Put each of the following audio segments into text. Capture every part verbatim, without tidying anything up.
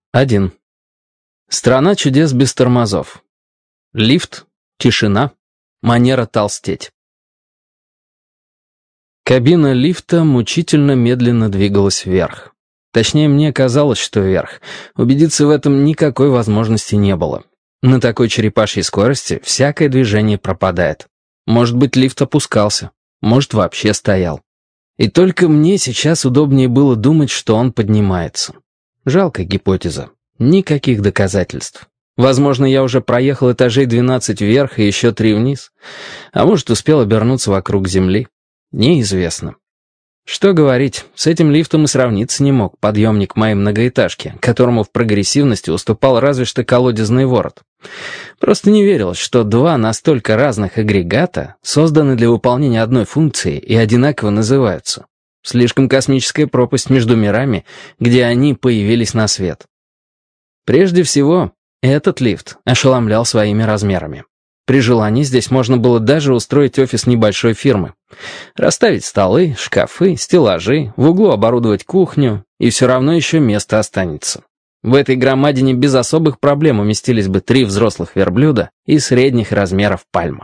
Один. Страна чудес без тормозов. Лифт, тишина, манера толстеть. Кабина лифта мучительно медленно двигалась вверх. Точнее, мне казалось, что вверх. Убедиться в этом никакой возможности не было. На такой черепашьей скорости всякое движение пропадает. Может быть, лифт опускался, может, вообще стоял. И только мне сейчас удобнее было думать, что он поднимается. Жалкая гипотеза. Никаких доказательств. Возможно, я уже проехал этажей двенадцать вверх и еще три вниз. А может, успел обернуться вокруг Земли. Неизвестно. Что говорить, с этим лифтом и сравниться не мог подъемник моей многоэтажки, которому в прогрессивности уступал разве что колодезный ворот. Просто не верилось, что два настолько разных агрегата созданы для выполнения одной функции и одинаково называются. Слишком космическая пропасть между мирами, где они появились на свет. Прежде всего, этот лифт ошеломлял своими размерами. При желании здесь можно было даже устроить офис небольшой фирмы. Расставить столы, шкафы, стеллажи, в углу оборудовать кухню, и все равно еще место останется. В этой громадине без особых проблем уместились бы три взрослых верблюда и средних размеров пальма.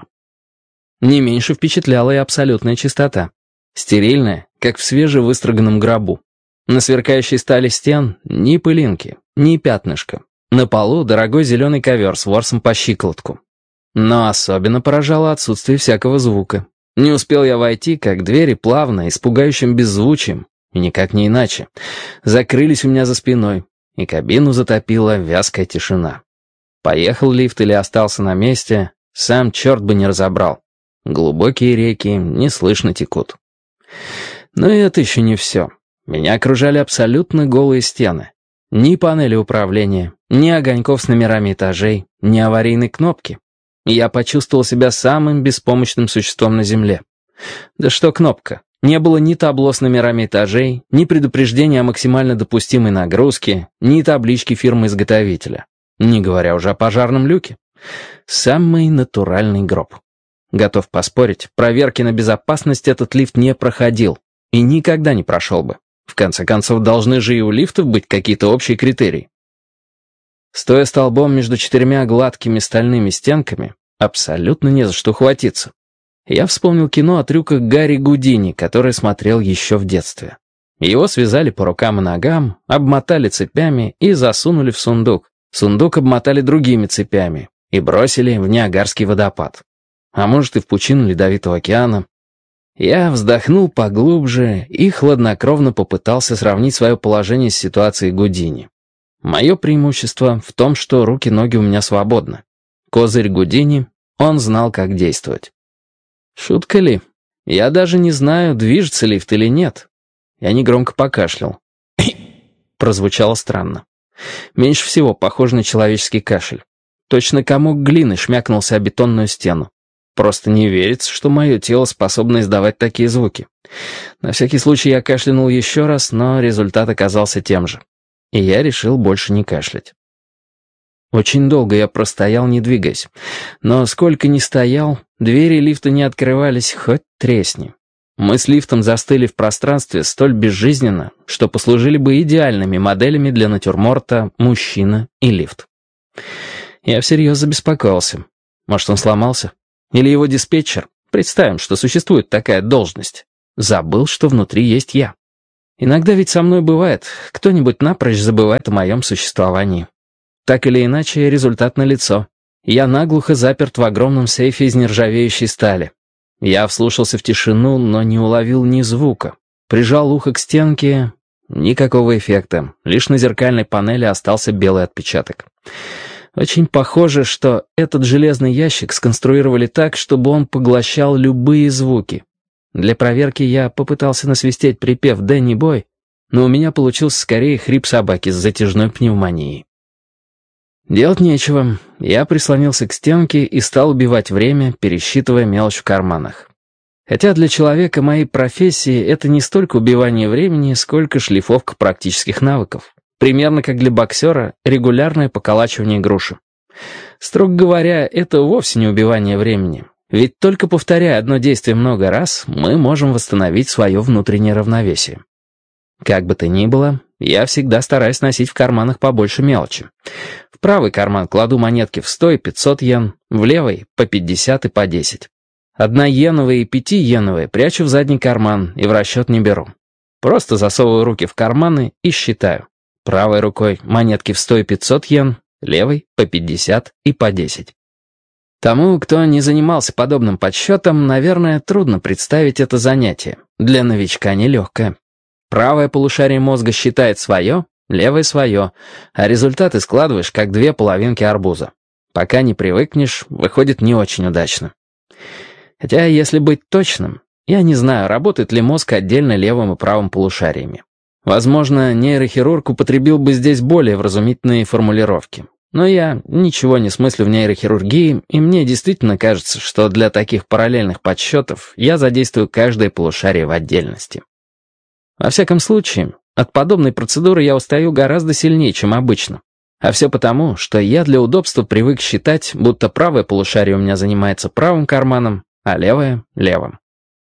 Не меньше впечатляла и абсолютная чистота. Стерильная, как в свежевыстроганном гробу. На сверкающей стали стен ни пылинки, ни пятнышка. На полу дорогой зеленый ковер с ворсом по щиколотку. Но особенно поражало отсутствие всякого звука. Не успел я войти, как двери плавно, испугающим беззвучием, и никак не иначе, закрылись у меня за спиной, и кабину затопила вязкая тишина. Поехал лифт или остался на месте, сам черт бы не разобрал. Глубокие реки неслышно текут. Но и это еще не все. Меня окружали абсолютно голые стены. Ни панели управления, ни огоньков с номерами этажей, ни аварийной кнопки. Я почувствовал себя самым беспомощным существом на Земле. Да что кнопка? Не было ни табло с номерами этажей, ни предупреждения о максимально допустимой нагрузке, ни таблички фирмы-изготовителя. Не говоря уже о пожарном люке. Самый натуральный гроб. Готов поспорить, проверки на безопасность этот лифт не проходил. И никогда не прошел бы. В конце концов, должны же и у лифтов быть какие-то общие критерии. Стоя столбом между четырьмя гладкими стальными стенками, абсолютно не за что хватиться. Я вспомнил кино о трюках Гарри Гудини, которое смотрел еще в детстве. Его связали по рукам и ногам, обмотали цепями и засунули в сундук. Сундук обмотали другими цепями и бросили в Ниагарский водопад. А может, и в пучину Ледовитого океана. Я вздохнул поглубже и хладнокровно попытался сравнить свое положение с ситуацией Гудини. Мое преимущество в том, что руки-ноги у меня свободны. Козырь Гудини, он знал, как действовать. Шутка ли? Я даже не знаю, движется лифт или нет. Я негромко покашлял. Прозвучало странно. Меньше всего похоже на человеческий кашель. Точно комок глины шмякнулся о бетонную стену. Просто не верится, что мое тело способно издавать такие звуки. На всякий случай я кашлянул еще раз, но результат оказался тем же. И я решил больше не кашлять. Очень долго я простоял, не двигаясь. Но сколько ни стоял, двери лифта не открывались, хоть тресни. Мы с лифтом застыли в пространстве столь безжизненно, что послужили бы идеальными моделями для натюрморта «Мужчина и лифт». Я всерьез забеспокоился. Может, он сломался? Или его диспетчер, представим, что существует такая должность, забыл, что внутри есть я. Иногда ведь со мной бывает, кто-нибудь напрочь забывает о моем существовании. Так или иначе, результат налицо. Я наглухо заперт в огромном сейфе из нержавеющей стали. Я вслушался в тишину, но не уловил ни звука. Прижал ухо к стенке. Никакого эффекта. Лишь на зеркальной панели остался белый отпечаток. Очень похоже, что этот железный ящик сконструировали так, чтобы он поглощал любые звуки. Для проверки я попытался насвистеть припев «Дэнни Бой», но у меня получился скорее хрип собаки с затяжной пневмонией. Делать нечего. Я прислонился к стенке и стал убивать время, пересчитывая мелочь в карманах. Хотя для человека моей профессии это не столько убивание времени, сколько шлифовка практических навыков. Примерно как для боксера регулярное поколачивание груши. Строго говоря, это вовсе не убивание времени. Ведь только повторяя одно действие много раз, мы можем восстановить свое внутреннее равновесие. Как бы то ни было, я всегда стараюсь носить в карманах побольше мелочи. В правый карман кладу монетки в сто и пятьсот йен, в левый — по пятьдесят и по десять. Одноиеновые и пятииеновые прячу в задний карман и в расчет не беру. Просто засовываю руки в карманы и считаю. Правой рукой монетки в сто и пятьсот йен, левой — по пятьдесят и по десять. Тому, кто не занимался подобным подсчетом, наверное, трудно представить это занятие. Для новичка нелегкое. Правое полушарие мозга считает свое, левое свое, а результаты складываешь как две половинки арбуза. Пока не привыкнешь, выходит не очень удачно. Хотя, если быть точным, я не знаю, работает ли мозг отдельно левым и правым полушариями. Возможно, нейрохирург употребил бы здесь более вразумительные формулировки. Но я ничего не смыслю в нейрохирургии, и мне действительно кажется, что для таких параллельных подсчетов я задействую каждое полушарие в отдельности. Во всяком случае, от подобной процедуры я устаю гораздо сильнее, чем обычно. А все потому, что я для удобства привык считать, будто правое полушарие у меня занимается правым карманом, а левое — левым.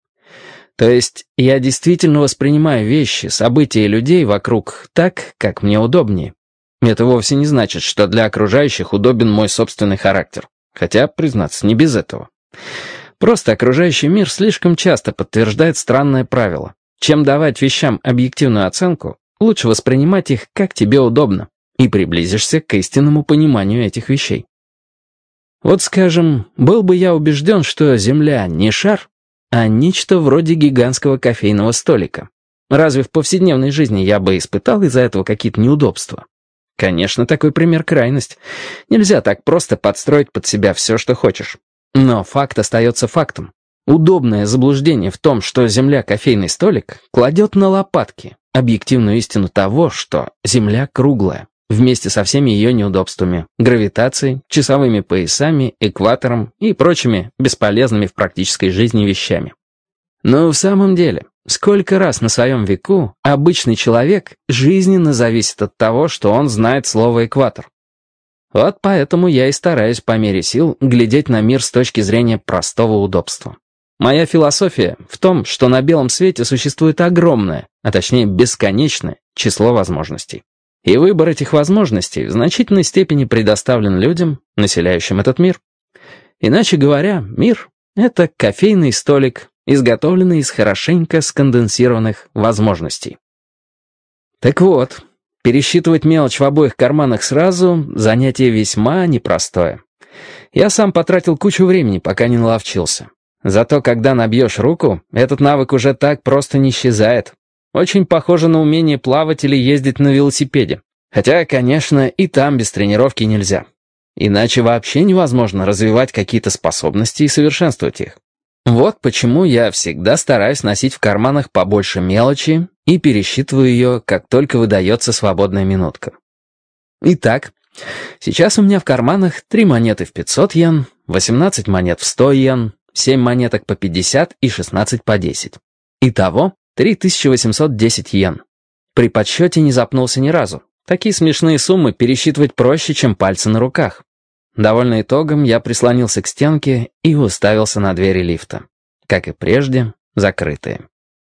То есть я действительно воспринимаю вещи, события и людей вокруг так, как мне удобнее. Это вовсе не значит, что для окружающих удобен мой собственный характер. Хотя, признаться, не без этого. Просто окружающий мир слишком часто подтверждает странное правило. Чем давать вещам объективную оценку, лучше воспринимать их как тебе удобно, и приблизишься к истинному пониманию этих вещей. Вот, скажем, был бы я убежден, что Земля не шар, а нечто вроде гигантского кофейного столика. Разве в повседневной жизни я бы испытал из-за этого какие-то неудобства? Конечно, такой пример крайность. Нельзя так просто подстроить под себя все, что хочешь. Но факт остается фактом. Удобное заблуждение в том, что Земля — кофейный столик, кладет на лопатки объективную истину того, что Земля круглая, вместе со всеми ее неудобствами, гравитацией, часовыми поясами, экватором и прочими бесполезными в практической жизни вещами. Но в самом деле, сколько раз на своем веку обычный человек жизненно зависит от того, что он знает слово «экватор». Вот поэтому я и стараюсь по мере сил глядеть на мир с точки зрения простого удобства. Моя философия в том, что на белом свете существует огромное, а точнее бесконечное, число возможностей. И выбор этих возможностей в значительной степени предоставлен людям, населяющим этот мир. Иначе говоря, мир — это кофейный столик, изготовленный из хорошенько сконденсированных возможностей. Так вот, пересчитывать мелочь в обоих карманах сразу — занятие весьма непростое. Я сам потратил кучу времени, пока не наловчился. Зато когда набьешь руку, этот навык уже так просто не исчезает. Очень похоже на умение плавать или ездить на велосипеде. Хотя, конечно, и там без тренировки нельзя. Иначе вообще невозможно развивать какие-то способности и совершенствовать их. Вот почему я всегда стараюсь носить в карманах побольше мелочи и пересчитываю ее, как только выдается свободная минутка. Итак, сейчас у меня в карманах три монеты в пятьсот йен, восемнадцать монет в сто йен, семь монеток по пятьдесят и шестнадцать по десять. Итого три тысячи восемьсот десять йен. При подсчете не запнулся ни разу. Такие смешные суммы пересчитывать проще, чем пальцы на руках. Довольно итогом, я прислонился к стенке и уставился на двери лифта. Как и прежде, закрытые.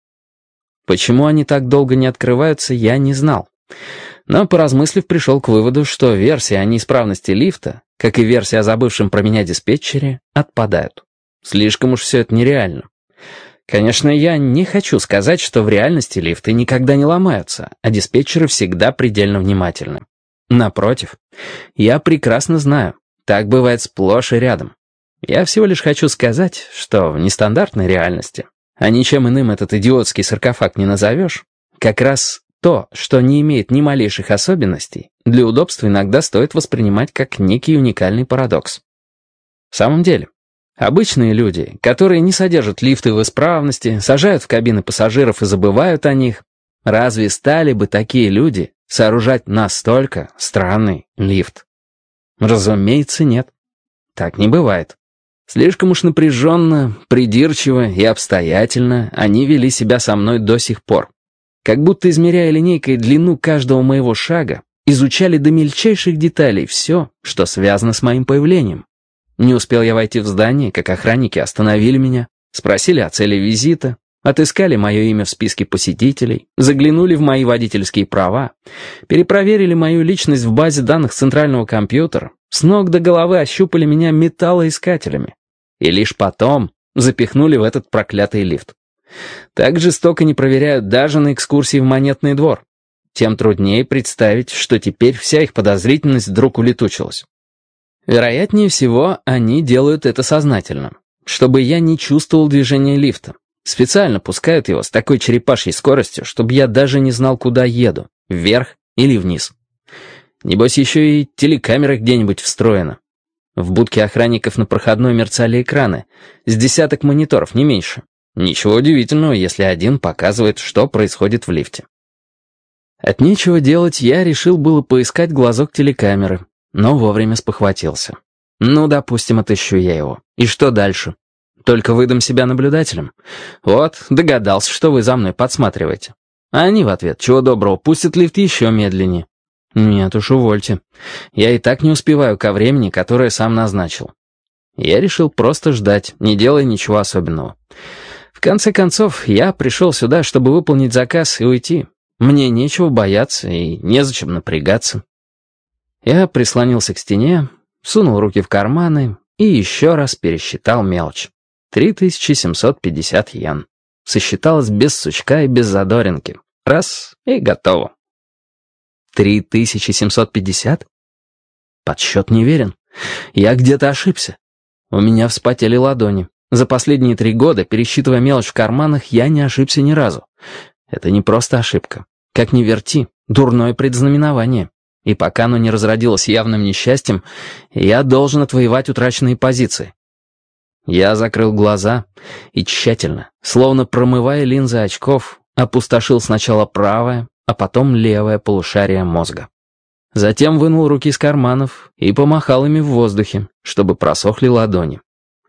Почему они так долго не открываются, я не знал. Но, поразмыслив, пришел к выводу, что версия о неисправности лифта, как и версия о забывшем про меня диспетчере, отпадают. Слишком уж все это нереально. Конечно, я не хочу сказать, что в реальности лифты никогда не ломаются, а диспетчеры всегда предельно внимательны. Напротив, я прекрасно знаю, так бывает сплошь и рядом. Я всего лишь хочу сказать, что в нестандартной реальности, а ничем иным этот идиотский саркофаг не назовешь, как раз то, что не имеет ни малейших особенностей, для удобства иногда стоит воспринимать как некий уникальный парадокс. В самом деле, обычные люди, которые не содержат лифты в исправности, сажают в кабины пассажиров и забывают о них, разве стали бы такие люди сооружать настолько странный лифт? Разумеется, нет. Так не бывает. Слишком уж напряженно, придирчиво и обстоятельно они вели себя со мной до сих пор. Как будто, измеряя линейкой длину каждого моего шага, изучали до мельчайших деталей все, что связано с моим появлением. Не успел я войти в здание, как охранники остановили меня, спросили о цели визита, Отыскали мое имя в списке посетителей, заглянули в мои водительские права, перепроверили мою личность в базе данных центрального компьютера, с ног до головы ощупали меня металлоискателями. И лишь потом запихнули в этот проклятый лифт. Так жестоко не проверяют даже на экскурсии в Монетный двор. Тем труднее представить, что теперь вся их подозрительность вдруг улетучилась. Вероятнее всего, они делают это сознательно, чтобы я не чувствовал движения лифта. Специально пускают его с такой черепашьей скоростью, чтобы я даже не знал, куда еду, вверх или вниз. Небось, еще и телекамера где-нибудь встроена. В будке охранников на проходной мерцали экраны, с десяток мониторов, не меньше. Ничего удивительного, если один показывает, что происходит в лифте. От нечего делать я решил было поискать глазок телекамеры, но вовремя спохватился. Ну, допустим, отыщу я его. И что дальше? Только выдам себя наблюдателем. Вот, догадался, что вы за мной подсматриваете. А они в ответ, чего доброго, пустят лифт еще медленнее. Нет уж, увольте. Я и так не успеваю ко времени, которое сам назначил. Я решил просто ждать, не делая ничего особенного. В конце концов, я пришел сюда, чтобы выполнить заказ и уйти. Мне нечего бояться и незачем напрягаться. Я прислонился к стене, сунул руки в карманы и еще раз пересчитал мелочь. три тысячи семьсот пятьдесят йен. Сосчиталось без сучка и без задоринки. Раз — и готово. три тысячи семьсот пятьдесят? Подсчет неверен. Я где-то ошибся. У меня вспотели ладони. За последние три года, пересчитывая мелочь в карманах, я не ошибся ни разу. Это не просто ошибка. Как ни верти, дурное предзнаменование. И пока оно не разродилось явным несчастьем, я должен отвоевать утраченные позиции. Я закрыл глаза и тщательно, словно промывая линзы очков, опустошил сначала правое, а потом левое полушарие мозга. Затем вынул руки из карманов и помахал ими в воздухе, чтобы просохли ладони.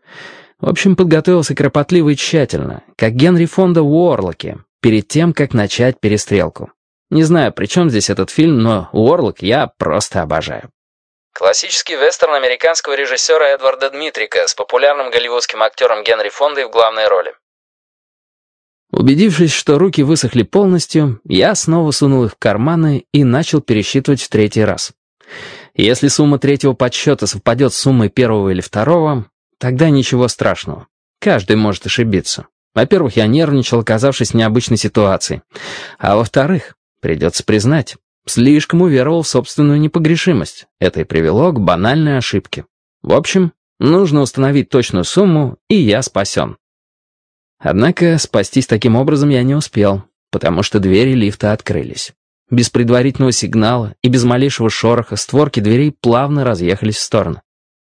В общем, подготовился кропотливо и тщательно, как Генри Фонда в «Уорлоке», перед тем, как начать перестрелку. Не знаю, при чем здесь этот фильм, но «Уорлок» я просто обожаю. Классический вестерн американского режиссера Эдварда Дмитрика с популярным голливудским актером Генри Фондой в главной роли. Убедившись, что руки высохли полностью, я снова сунул их в карманы и начал пересчитывать в третий раз. Если сумма третьего подсчета совпадет с суммой первого или второго, тогда ничего страшного. Каждый может ошибиться. Во-первых, я нервничал, оказавшись в необычной ситуации. А во-вторых, придется признать, слишком уверовал в собственную непогрешимость. Это и привело к банальной ошибке. В общем, нужно установить точную сумму, и я спасен. Однако спастись таким образом я не успел, потому что двери лифта открылись. Без предварительного сигнала и без малейшего шороха створки дверей плавно разъехались в стороны.